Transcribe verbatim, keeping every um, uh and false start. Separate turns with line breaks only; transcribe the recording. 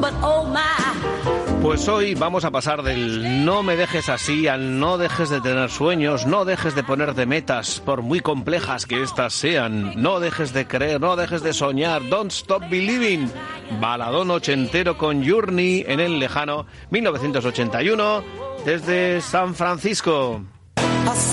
Pues hoy vamos a pasar del no me dejes así al no dejes de tener sueños, no dejes de ponerte metas, por muy complejas que éstas sean, no dejes de creer, no dejes de soñar, don't stop believing. Baladón ochentero con Journey en el lejano mil novecientos ochenta y uno desde San Francisco.